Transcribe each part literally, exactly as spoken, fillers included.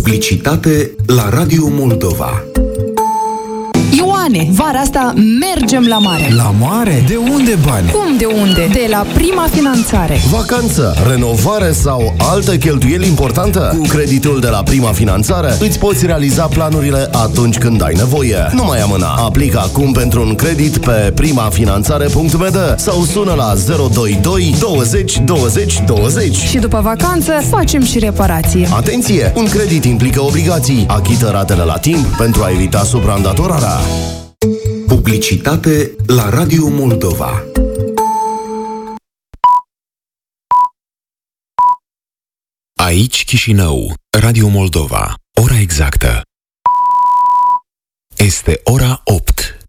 Publicitate la Radio Moldova. Ioane, vara asta mergem la mare. La mare? De unde bani? Cum de unde? De la Prima Finanțare. Vacanță, renovare sau altă cheltuieli importantă? Cu creditul de la Prima Finanțare îți poți realiza planurile atunci când ai nevoie. Nu mai amâna. Aplică acum pentru un credit pe primafinanțare punct b d sau sună la zero doi doi douăzeci douăzeci douăzeci. Și după vacanță facem și reparație. Atenție! Un credit implică obligații. Achită ratele la timp pentru a evita supraîndatorarea. Publicitate la Radio Moldova. Aici Chișinău, Radio Moldova. Ora exactă este ora opt.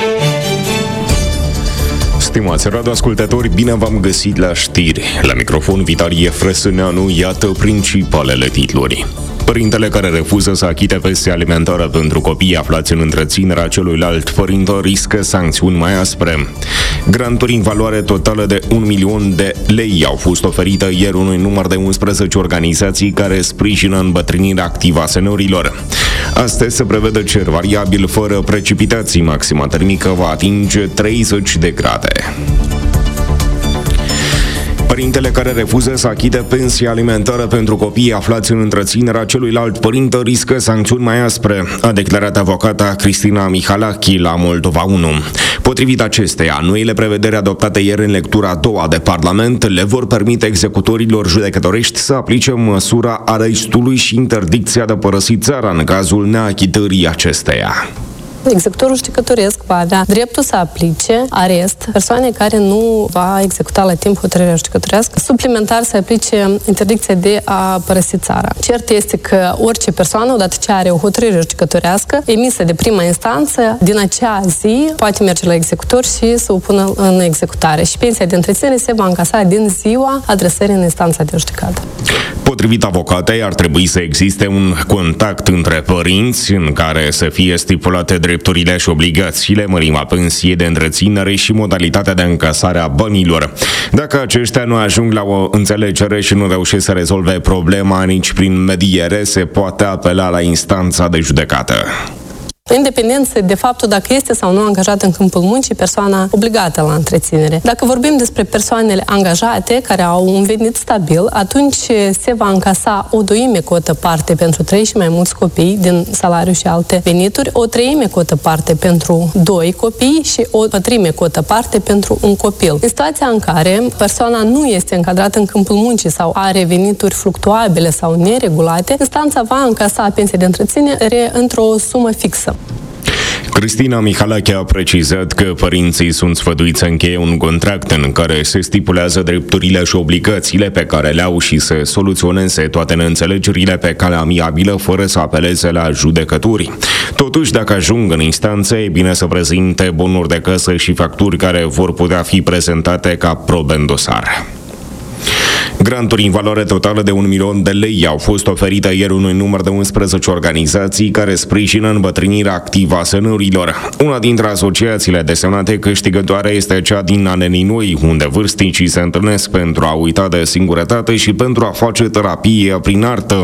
Stimați radioascultători, bine v-am găsit la știri. La microfon Vitalie Frăsâneanu, iată principalele titluri. Părintele care refuză să achite pensia alimentară pentru copiii aflați în întreținerea celuilalt părinte riscă sancțiuni mai aspre. Granturi în valoare totală de un milion de lei au fost oferite ieri unui număr de unsprezece organizații care sprijină îmbătrânirea activă a seniorilor. Astăzi se prevede cer variabil fără precipitații, maxima termică va atinge treizeci de grade. Părintele care refuză să achite pensia alimentară pentru copiii aflați în întreținerea celuilalt părinte riscă sancțiuni mai aspre, a declarat avocata Cristina Mihalache la Moldova unu. Potrivit acesteia, noile prevederi adoptate ieri în lectura a doua de Parlament le vor permite executorilor judecătorești să aplice măsura arestului și interdicția de a părăsi țara în cazul neachitării acesteia. Executorul judecătoresc va avea dreptul să aplice arest persoane care nu va executa la timp hotărârea judecătorească, suplimentar să aplice interdicția de a părăsi țara. Cert este că orice persoană, odată ce are o hotărâre judecătorească emisă de prima instanță, din acea zi poate merge la executor și să o pună în executare. Și pensia de întreținere se va încasa din ziua adresării în instanța de judecată. Potrivit avocatei, ar trebui să existe un contact între părinți în care să fie stipulate drepturile și obligațiile, mărimea pensiei de întreținere și modalitatea de încasare a banilor. Dacă aceștia nu ajung la o înțelegere și nu reușesc să rezolve problema nici prin mediere, se poate apela la instanța de judecată. Independență de faptul dacă este sau nu angajată în câmpul muncii persoana obligată la întreținere. Dacă vorbim despre persoanele angajate care au un venit stabil, atunci se va încasa o duime cotă parte pentru trei și mai mulți copii din salariu și alte venituri, o treime cotă parte pentru doi copii și o pătrime cotă parte pentru un copil. În situația în care persoana nu este încadrată în câmpul muncii sau are venituri fluctuabile sau neregulate, instanța va încasa pensia de întreținere într-o sumă fixă. Cristina Mihalache a precizat că părinții sunt sfătuiți să încheie un contract în care se stipulează drepturile și obligațiile pe care le au și să soluționeze toate neînțelegerile pe cale amiabilă fără să apeleze la judecături. Totuși, dacă ajung în instanță, e bine să prezinte bonuri de casă și facturi care vor putea fi prezentate ca probe în dosar. Granturi în valoare totală de un milion de lei au fost oferite ieri unui număr de unsprezece organizații care sprijină îmbătrânirea activă a seniorilor. Una dintre asociațiile desemnate câștigătoare este cea din Aneninoi, unde vârstnicii se întâlnesc pentru a uita de singurătate și pentru a face terapie prin artă.